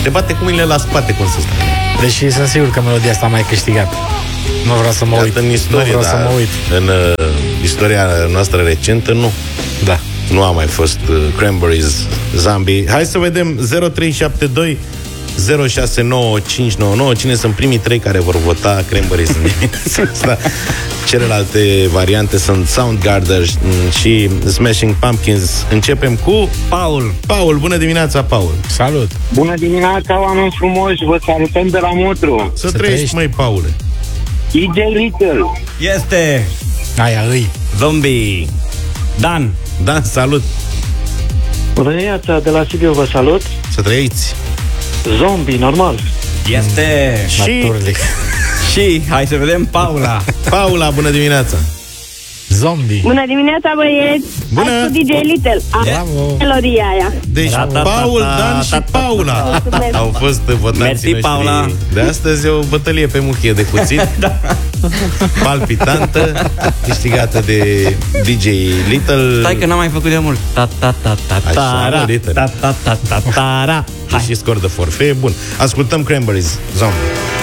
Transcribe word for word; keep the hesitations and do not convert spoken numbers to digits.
Te bate cu mâinile la spate, cum se spune. Deși sunt sigur că melodia asta a mai câștigat. Nu vreau să mă uit. În istorie, nu vreau da, să mă uit. În uh, istoria noastră recentă, nu. Da. Nu a mai fost uh, Cranberries Zombie. Hai să vedem zero trei șapte doi zero șase nouă cinci nouă nouă. Cine sunt primii trei care vor vota Cranberries în dimineața asta? Celelalte variante sunt Soundgarden și Smashing Pumpkins. Începem cu Paul. Paul, bună dimineața, Paul. Salut. Bună dimineața, oameni frumoși, vă salutăm de la Motru. Să, Să trăiești, trăiești. măi, Paule. D J Little. Este Aia îi. Zombie. Dan. Dan, salut. Bună dimineața, de la Sibiu vă salut. Să trăiți. Zombie, normal. Este Și, Naturally. Și, hai să vedem, Paula. Paula, bună dimineața. Zombie. Bună dimineața, băieți! Bună. Azi cu D J Little. Am Bravo. melodia aia. Deci Ta-ta-ta-ta, Paul, Dan și ta-ta-ta. Paula Mulțumesc. au fost votanții Mersi, noștri. Paula. De astăzi o bătălie pe muchie de cuțit. Da. Palpitantă, câștigată de D J Little. Stai că n-am mai făcut de mult. Ta ta ta ta Așa, ta Little. ta ta ta ta ta. Hai. Și scor de forfee. Bun. Ascultăm Cranberries Zombie.